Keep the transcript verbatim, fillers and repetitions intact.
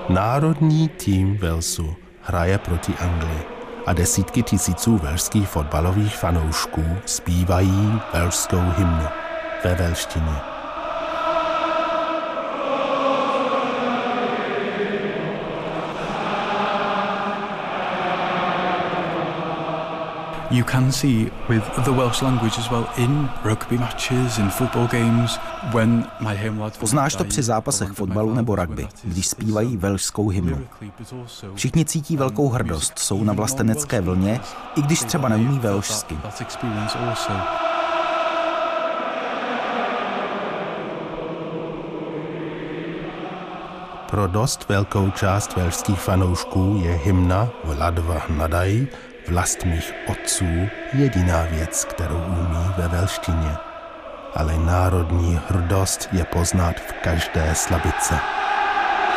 Národní tým Walesu hraje proti Anglii a desítky tisíců velšských fotbalových fanoušků zpívají velšskou hymnu ve velštině. You can see with the Welsh language as well in rugby matches, in football games, when my hymn. Poznáš to při zápasech fotbalu nebo rugby, když zpívají velšskou hymnu. Všichni cítí velkou hrdost, jsou na vlastenecké vlně, i když třeba neumí velšsky. Pro dost velkou část velšských fanoušků je hymna Vladva Nadaj, Vlast mých otců, jediná věc, kterou umí ve velštině. Ale národní hrdost je poznat v každé slabice.